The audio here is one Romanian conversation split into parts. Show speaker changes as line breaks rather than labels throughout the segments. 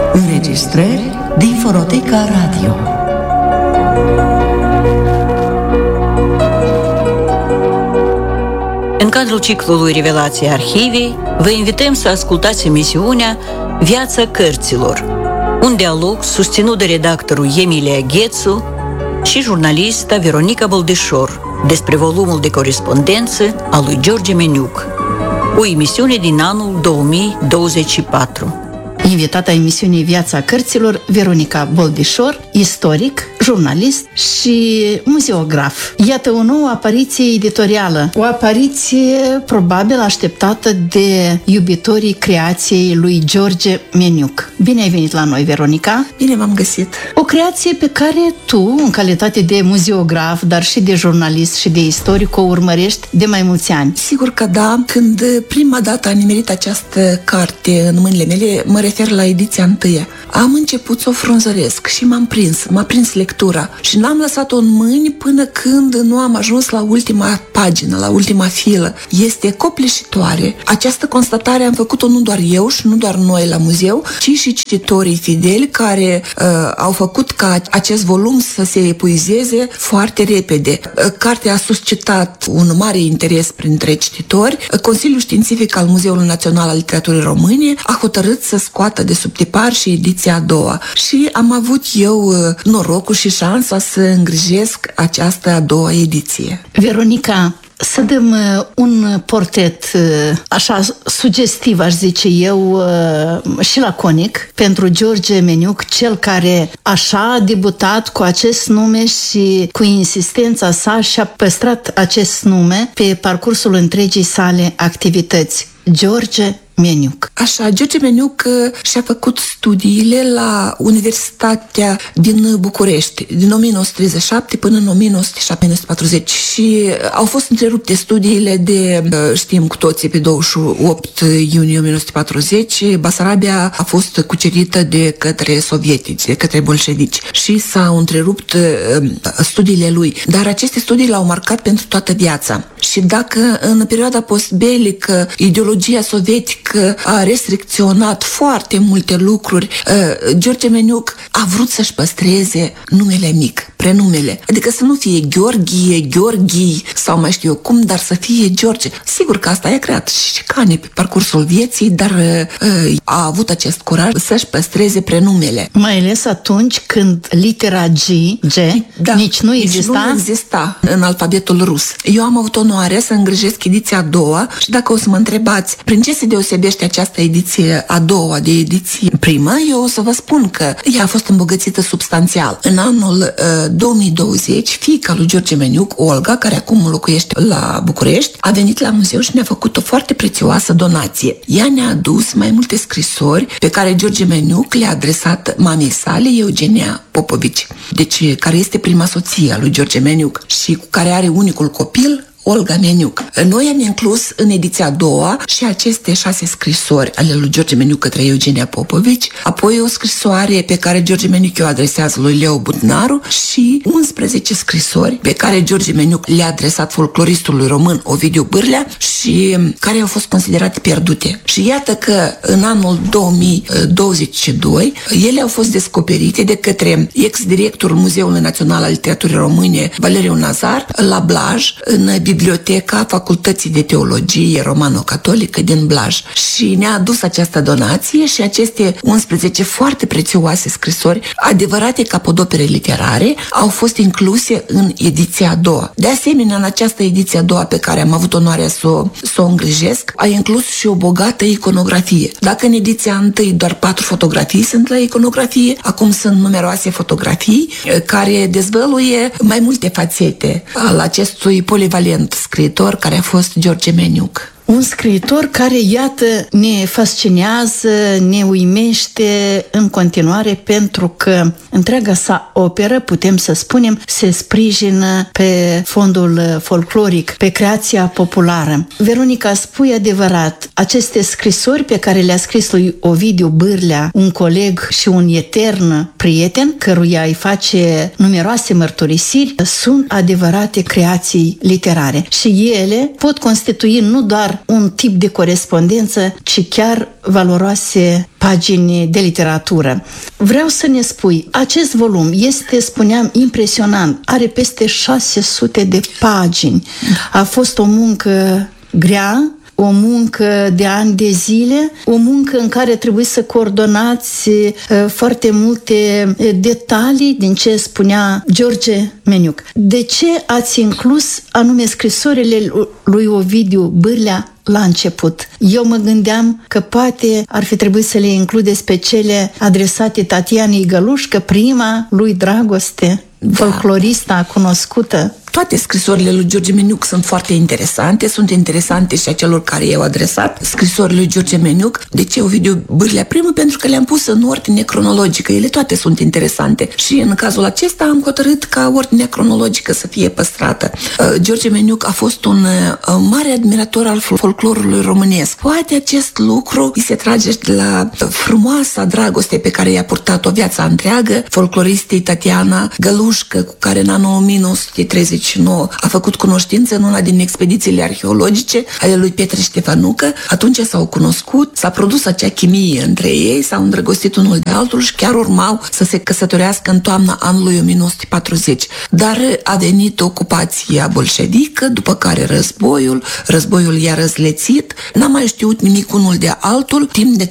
Înregistrări din Fonoteca Radio.
În cadrul ciclului Revelații Arhivii, vă invităm să ascultați emisiunea Viața cărților, un dialog susținut de redactorul Emilia Ghețu și jurnalista Veronica Boldișor despre volumul de corespondență al lui George Meniuc, o emisiune din anul 2024.
Invitata emisiunii Viața cărților, Veronica Boldișor, istoric, jurnalist și muzeograf. Iată o nouă apariție editorială, o apariție probabil așteptată de iubitorii creației lui George Meniuc. Bine ai venit la noi, Veronica!
Bine v-am găsit!
O creație pe care tu, în calitate de muzeograf, dar și de jurnalist și de istoric, o urmărești de mai mulți ani.
Sigur că da. Când prima dată a nimerit această carte în mâinile mele, mă refer la ediția întâia. Am început să o frunzăresc și m-a prins lectura și n-am lăsat-o în mâini până când nu am ajuns la ultima pagină, la ultima filă. Este copleșitoare. Această constatare am făcut-o nu doar eu și nu doar noi la muzeu, ci și cititorii fideli care au făcut ca acest volum să se epuizeze foarte repede. Cartea a suscitat un mare interes printre cititori. Consiliul Științific al Muzeului Național al Literaturii Române a hotărât să scoată de sub tipar și ediția a doua. Și am avut eu norocul și șansa să îngrijesc această a doua ediție.
Veronica, să dăm un portret așa sugestiv, aș zice eu, și laconic pentru George Meniuc, cel care așa a debutat cu acest nume și cu insistența sa și-a păstrat acest nume pe parcursul întregii sale activități. George Meniuc.
Așa, George Meniuc și-a făcut studiile la Universitatea din București din 1937 până în 1940 și au fost întrerupte studiile de, știm cu toții, pe 28 iunie 1940, Basarabia a fost cucerită de către sovietici, de către bolșevici și s-au întrerupt studiile lui. Dar aceste studii l-au marcat pentru toată viața. Și dacă în perioada postbelică ideologia sovietică a restricționat foarte multe lucruri, George Meniuc a vrut să-și păstreze numele mic, prenumele. Adică să nu fie Gheorghe, Gheorghii sau mai știu eu cum, dar să fie George. Sigur că asta i-a creat și șicane pe parcursul vieții, dar a avut acest curaj să-și păstreze prenumele.
Mai ales atunci când litera G,
da,
nici nu exista?
Nu exista în alfabetul rus. Eu am avut onoarea să îngrijesc ediția a doua și dacă o să mă întrebați prin ce se deosebește această ediție a doua de ediție primă, eu o să vă spun că ea a fost îmbogățită substanțial. În anul 2020, fiica lui George Meniuc, Olga, care acum locuiește la București, a venit la muzeu și ne-a făcut o foarte prețioasă donație. Ea ne-a adus mai multe scrisori pe care George Meniuc le-a adresat mamei sale, Eugenia Popovici, deci care este prima soție a lui George Meniuc și cu care are unicul copil, Olga Meniuc. Noi am inclus în ediția a doua și aceste 6 scrisori ale lui George Meniuc către Eugenia Popovici, apoi o scrisoare pe care George Meniuc o adresează lui Leo Budnaru și 11 scrisori pe care George Meniuc le-a adresat folcloristului român Ovidiu Bârlea și care au fost considerate pierdute. Și iată că în anul 2022 ele au fost descoperite de către ex-directorul Muzeului Național al Literaturii Române, Valeriu Nazar, la Blaj, în Biblioteca Facultății de Teologie Romano-Catolică din Blaj. Și ne-a adus această donație și aceste 11 foarte prețioase scrisori, adevărate capodopere literare, au fost incluse în ediția a doua. De asemenea, în această ediție a doua pe care am avut onoarea să o îngrijesc, a inclus și o bogată iconografie. Dacă în ediția întâi doar 4 fotografii sunt la iconografie, acum sunt numeroase fotografii care dezvăluie mai multe fațete al acestui polivalent scriitor care a fost George Meniuc.
Un scriitor care, iată, ne fascinează, ne uimește în continuare pentru că întreaga sa operă, putem să spunem, se sprijină pe fondul folcloric, pe creația populară. Veronica, spui adevărat, aceste scrisori pe care le-a scris lui Ovidiu Bârlea, un coleg și un etern prieten, căruia îi face numeroase mărturisiri, sunt adevărate creații literare și ele pot constitui nu doar doar un tip de corespondență, ci chiar valoroase pagini de literatură. Vreau să ne spui, acest volum este, spuneam, impresionant, are peste 600 de pagini. A fost o muncă grea, o muncă de ani de zile, o muncă în care trebuie să coordonați foarte multe detalii din ce spunea George Meniuc. De ce ați inclus anume scrisorile lui Ovidiu Bârlea la început? Eu mă gândeam că poate ar fi trebuit să le includeți pe cele adresate Tatianei Gălușcă, prima lui dragoste, folclorista cunoscută.
Toate scrisorile lui George Meniuc sunt foarte interesante, sunt interesante și a celor care i-au adresat scrisorile lui George Meniuc. De ce Ovidiu Bârlea primul? Pentru că le-am pus în ordine cronologică, ele toate sunt interesante și în cazul acesta am hotărât ca ordinea cronologică să fie păstrată. George Meniuc a fost un mare admirator al folclorului românesc. Poate acest lucru îi se trage de la frumoasa dragoste pe care i-a purtat-o viața întreagă folcloristei Tatiana Gălușcă, cu care în anul 1939 a făcut cunoștință în una din expedițiile arheologice ale lui Petre Ștefănucă. Atunci s-au cunoscut, s-a produs acea chimie între ei, s-au îndrăgostit unul de altul și chiar urmau să se căsătorească în toamna anului 1940. Dar a venit ocupația bolșevică, după care războiul i-a răzlețit, n-a mai știut nimic unul de altul timp de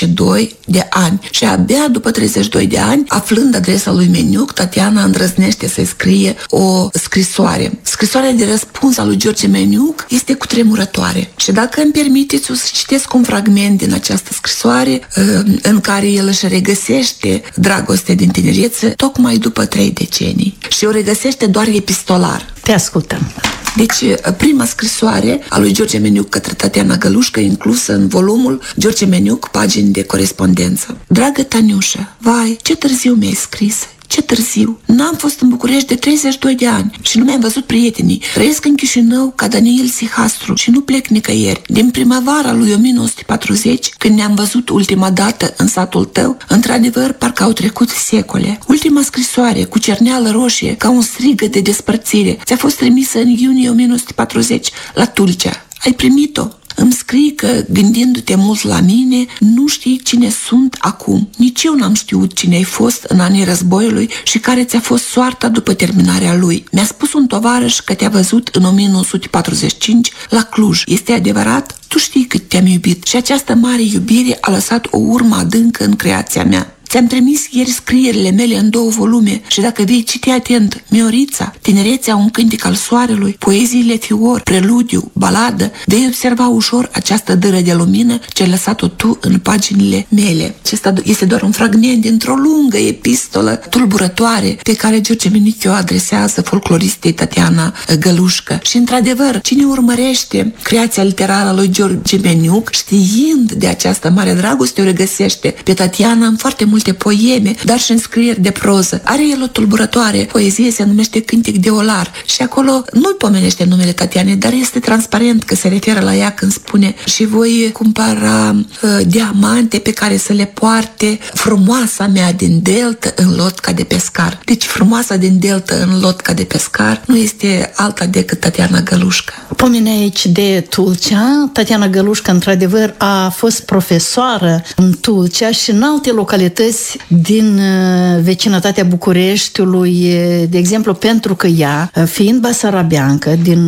32 de ani. Și abia după 32 de ani, aflând adresa lui Meniuc, Tatiana îndrăznește să-i scrie o scrisoare. Scrisoarea de răspuns a lui George Meniuc este cutremurătoare. Și dacă îmi permiteți, o să citesc un fragment din această scrisoare în care el își regăsește dragostea din tinerețe tocmai după 3 decenii. Și o regăsește doar epistolar.
Te ascultăm.
Deci, prima scrisoare a lui George Meniuc către Tatiana Gălușcă, inclusă în volumul George Meniuc, pagini de corespondență. Dragă Taniușă, vai, ce târziu mi-ai scris! Ce târziu! N-am fost în București de 32 de ani și nu mi-am văzut prietenii. Trăiesc în Chișinău ca Daniel Sihastru și nu plec nicăieri. Din primăvara lui 1940, când ne-am văzut ultima dată în satul tău, într-adevăr, parcă au trecut secole. Ultima scrisoare, cu cerneală roșie, ca un strigăt de despărțire, ți-a fost trimisă în iunie 1940 la Tulcea. Ai primit-o? Îmi scrii că, gândindu-te mult la mine, nu știi cine sunt acum. Nici eu n-am știut cine ai fost în anii războiului și care ți-a fost soarta după terminarea lui. Mi-a spus un tovarăș că te-a văzut în 1945 la Cluj. Este adevărat? Tu știi cât te-am iubit și această mare iubire a lăsat o urmă adâncă în creația mea. Ți-am trimis ieri scrierile mele în 2 volume și dacă vei citi atent Miorița, Tinerețea, un cântec al soarelui, poeziile Fior, Preludiu, Baladă, vei observa ușor această dâră de lumină ce ai lăsat-o tu în paginile mele. Acesta este doar un fragment dintr-o lungă epistolă tulburătoare pe care George Meniuc o adresează folcloristei Tatiana Gălușcă. Și într-adevăr, cine urmărește creația literară a lui George Meniuc, știind de această mare dragoste, o regăsește pe Tatiana în foarte multe poeme, dar și în scrieri de proză. Are el o tulburătoare poezie, se numește Cântec de Olar și acolo nu-i pomenește numele Tatianei, dar este transparent că se referă la ea când spune: și voi cumpăra diamante pe care să le poarte frumoasa mea din delta în lotca de pescar. Deci frumoasa din delta în lotca de pescar nu este alta decât Tatiana Gălușcă.
Pomene aici de Tulcea. Tatiana Gălușcă, într-adevăr, a fost profesoară în Tulcea și în alte localități din vecinătatea Bucureștiului, de exemplu, pentru că ea, fiind basarabeancă din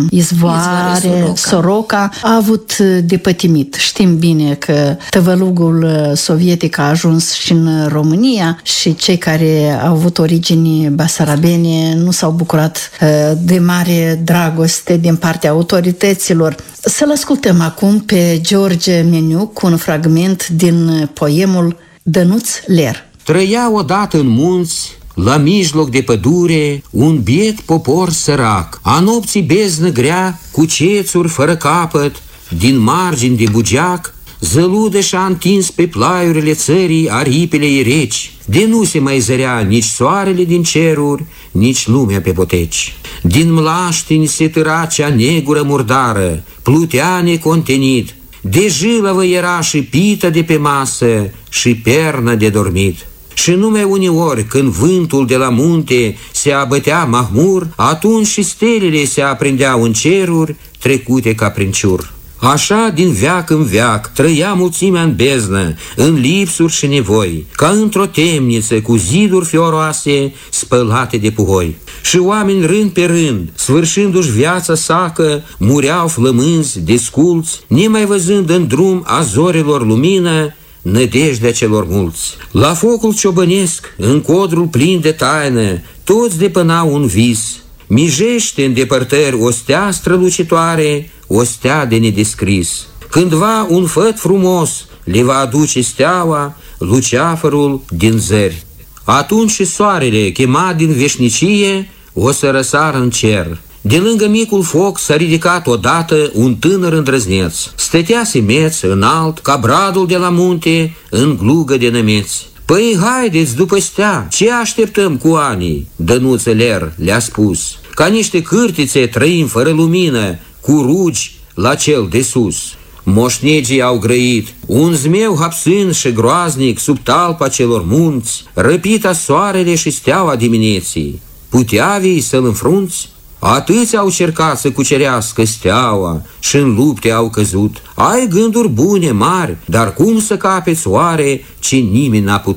Izvoare, Soroca, a avut de pătimit. Știm bine că tăvălugul sovietic a ajuns și în România și cei care au avut origini basarabene nu s-au bucurat de mare dragoste din partea autorităților. Să-l ascultăm acum pe George Meniuc cu un fragment din poemul Dănuț Ler.
Trăia odată în munți, la mijloc de pădure, un biet popor sărac. A nopții beznă grea, cu cețuri fără capăt, din margini de bugeac, zăludă și-a întins pe plaiurile țării aripile ei reci. De nu se mai zărea nici soarele din ceruri, nici lumea pe poteci. Din mlaștini se târa cea negură murdară, plutea necontenit. De jâlavă era și pită de pe masă și pernă de dormit. Și numai uneori, când vântul de la munte se abătea mahmur, atunci și stelele se aprindeau în ceruri, trecute ca prin ciur. Așa din veac în veac trăia mulțimea în beznă, în lipsuri și nevoi, ca într-o temniță cu ziduri fioroase spălate de puhoi. Și oameni rând pe rând, sfârșindu-și viața sacă, mureau flămânzi, desculți, nemai văzând în drum a zorilor lumină, nădejdea celor mulți. La focul ciobănesc, în codrul plin de taină, toți depănau un vis. Mijește în depărtări o stea strălucitoare, o stea de nedescris. Cândva un făt frumos le va aduce steaua, luceafărul din zări. Atunci și soarele, chemat din veșnicie, o să răsară în cer. De lângă micul foc s-a ridicat odată un tânăr îndrăzneț. Stătea semeț, înalt, ca bradul de la munte, în glugă de nămeți. Păi haideți după stea, ce așteptăm cu anii? Dănuță Ler le-a spus. Ca niște cârtițe trăim fără lumină, cu rugi la cel de sus. Moșnegii au grăit, un zmeu hapsân și groaznic sub talpa celor munți, răpita soarele și steaua dimineții. Putea vii să-l înfrunți? Atâți au cercat să cucerească steaua și în lupte au căzut. Ai gânduri bune, mari, dar cum să capeți oare ce nimeni n-a putut?